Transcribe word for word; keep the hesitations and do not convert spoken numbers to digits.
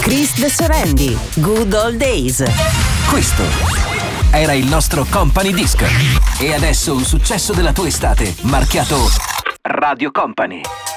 Chris De Serendi, Good Old Days. Questo era il nostro Company Disc. E adesso un successo della tua estate, marchiato Radio Company.